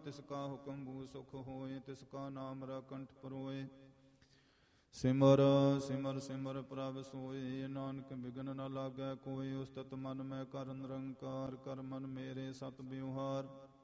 ਤਿਸ ਕਾ ਹੁਕਮ ਬੂ ਸੁਖ ਹੋਏ, ਤਿਸ ਕਾ ਨਾਮ ਰਾ ਕੰਠ ਪਰੋਏ। ਸਿਮਰ ਸਿਮਰ ਸਿਮਰ ਪ੍ਰਭ ਸੋਏ, ਨਾਨਕ ਬਿਘਨ ਨ ਲਾਗੈ ਕੋਇ। ਉਸਤਤ ਮਨ ਮੈਂ ਕਰ ਨਿਰੰਕਾਰ, ਕਰ ਮਨ ਮੇਰੇ ਸਤ ਬਿਵਹਾਰ।